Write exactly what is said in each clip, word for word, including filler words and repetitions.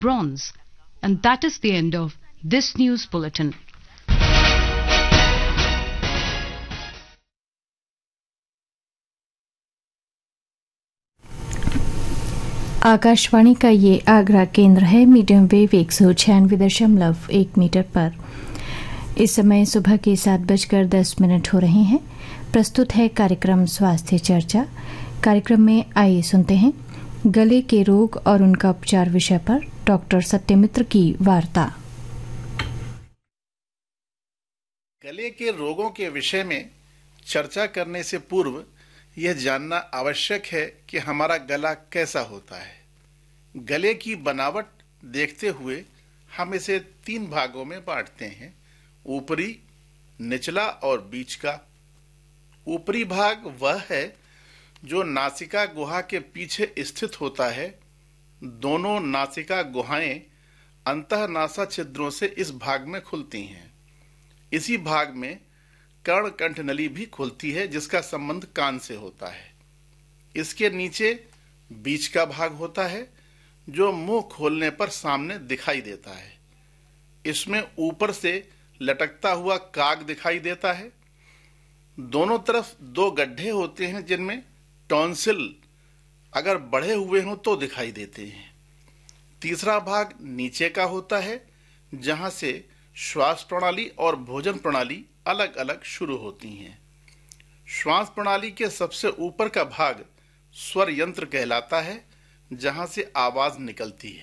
bronze. And that is the end of this news bulletin. Akashvani का ये आगरा केंद्र है। मीडियम वेव एक सौ छियानवे दशमलव एक मीटर पर इस समय सुबह के सात बजकर दस मिनट हो रहे हैं। प्रस्तुत है कार्यक्रम स्वास्थ्य चर्चा। कार्यक्रम में आइए सुनते हैं गले के रोग और उनका उपचार विषय पर डॉक्टर सत्यमित्र की वार्ता। गले के रोगों के विषय में चर्चा करने से पूर्व यह जानना आवश्यक है कि हमारा गला कैसा होता है। गले की बनावट देखते हुए हम इसे तीन भागों में बांटते हैं, ऊपरी, निचला और बीच का। ऊपरी भाग वह है जो नासिका गुहा के पीछे स्थित होता है। दोनों नासिका गुहाएं अंतःनासा छिद्रों से इस भाग में खुलती हैं। इसी भाग में कर्णकंठ नली भी खुलती है जिसका संबंध कान से होता है। इसके नीचे बीच का भाग होता है जो मुंह खोलने पर सामने दिखाई देता है। इसमें ऊपर से लटकता हुआ काग दिखाई देता है। दोनों तरफ दो गड्ढे होते हैं जिनमें टॉन्सिल अगर बढ़े हुए हों तो दिखाई देते हैं। तीसरा भाग नीचे का होता है जहां से श्वास प्रणाली और भोजन प्रणाली अलग अलग शुरू होती हैं। श्वास प्रणाली के सबसे ऊपर का भाग स्वर यंत्र कहलाता है जहां से आवाज निकलती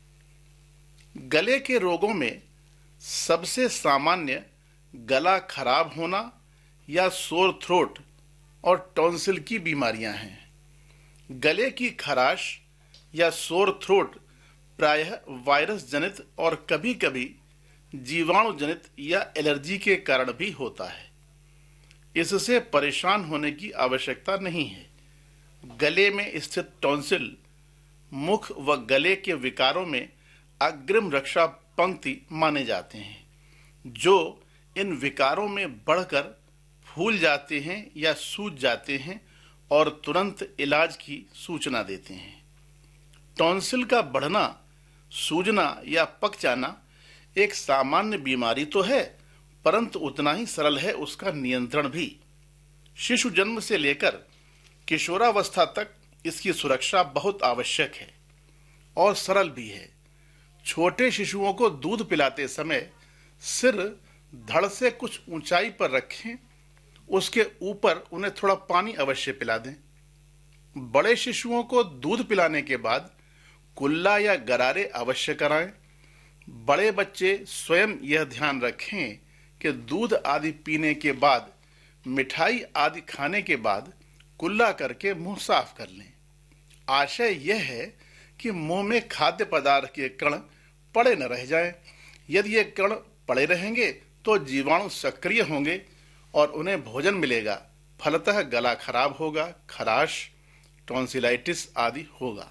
है। गले के रोगों में सबसे सामान्य गला खराब होना या सोर थ्रोट और टॉन्सिल की बीमारियां हैं। गले की खराश या सोर थ्रोट प्रायः वायरस जनित और कभी-कभी जीवाणु जनित या एलर्जी के कारण भी होता है। इससे परेशान होने की आवश्यकता नहीं है। गले में स्थित टॉन्सिल मुख व गले के विकारों में अग्रिम रक्षा पंक्ति माने जाते हैं, जो इन विकारों में बढ़कर फूल जाते हैं या सूज जाते हैं और तुरंत इलाज की सूचना देते हैं। टॉन्सिल का बढ़ना, सूजना या पक जाना एक सामान्य बीमारी तो है, परंतु उतना ही सरल है उसका नियंत्रण भी। शिशु जन्म से लेकर किशोरावस्था तक इसकी सुरक्षा बहुत आवश्यक है और सरल भी है। छोटे शिशुओं को दूध पिलाते समय सिर धड़ से कुछ ऊंचाई पर रखें, उसके ऊपर उन्हें थोड़ा पानी अवश्य पिला दें। बड़े शिशुओं को दूध पिलाने के बाद कुल्ला या गरारे अवश्य कराएं। बड़े बच्चे स्वयं यह ध्यान रखें कि दूध आदि पीने के बाद, मिठाई आदि खाने के बाद कुल्ला करके मुंह साफ कर लें। आशय यह है कि मुंह में खाद्य पदार्थ के कण पड़े न रह जाएं। यदि ये कण पड़े रहेंगे तो जीवाणु सक्रिय होंगे और उन्हें भोजन मिलेगा, फलतः गला खराब होगा, खराश, टॉन्सिलाइटिस आदि होगा।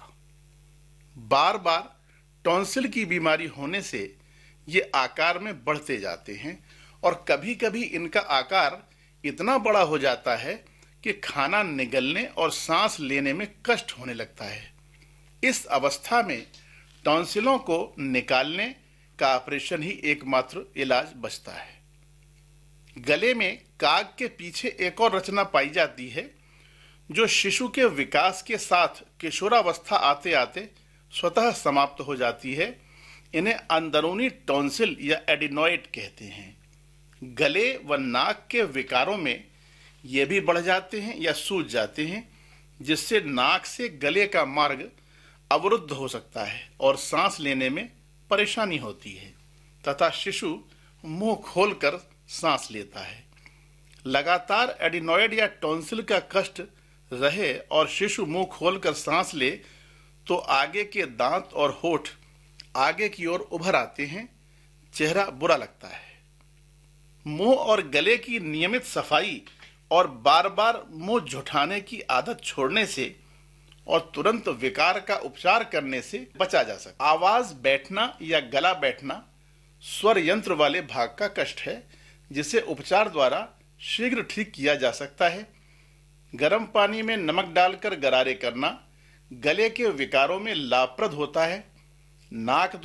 बार बार टॉन्सिल की बीमारी होने से ये आकार में बढ़ते जाते हैं और कभी कभी इनका आकार इतना बड़ा हो जाता है कि खाना निगलने और सांस लेने में कष्ट होने लगता है। इस अवस्था में टॉन्सिलों को निकालने का ऑपरेशन ही एकमात्र इलाज बचता है। गले में काग के पीछे एक और रचना पाई जाती है जो शिशु के विकास के साथ किशोरावस्था आते आते स्वतः समाप्त हो जाती है। इन्हें अंदरूनी टॉन्सिल या एडिनॉइड कहते हैं। गले व नाक के विकारों में ये भी बढ़ जाते हैं या सूज जाते हैं, जिससे नाक से गले का मार्ग अवरुद्ध हो सकता है और सांस लेने में परेशानी होती है तथा शिशु मुंह खोलकर सांस लेता है। लगातार एडिनॉइड या टॉन्सिल का कष्ट रहे और शिशु मुंह खोलकर सांस ले तो आगे के दांत और होठ आगे की ओर उभर आते हैं, चेहरा बुरा लगता है। मुंह और गले की नियमित सफाई और बार बार मुंह झुठाने की आदत छोड़ने से और तुरंत विकार का उपचार करने से बचा जा सकता है। आवाज बैठना या गला बैठना स्वर यंत्र वाले भाग का कष्ट है, जिसे उपचार द्वारा शीघ्र ठीक किया जा सकता है। गर्म पानी में नमक डालकर गरारे करना गले के विकारों में लाभप्रद होता है। नाक